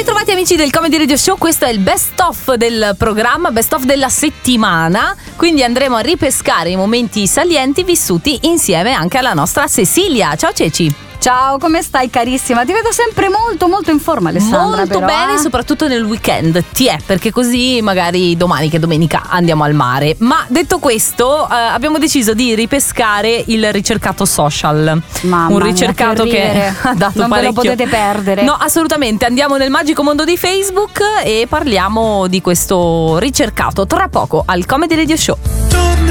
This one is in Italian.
ritrovati amici del Comedy Radio Show, questo è il best of del programma, best of della settimana, quindi andremo a ripescare i momenti salienti vissuti insieme anche alla nostra Cecilia. Ciao Ceci. Ciao, come stai carissima? Ti vedo sempre molto in forma, Alessandra. Molto però, bene, soprattutto nel weekend. Perché così magari domani che è domenica andiamo al mare. Ma detto questo, abbiamo deciso di ripescare il ricercato social. Mamma un ricercato mia, che ha dato non parecchio. ve lo potete perdere. No, assolutamente. Andiamo nel magico mondo di Facebook e parliamo di questo ricercato tra poco al Comedy Radio Show.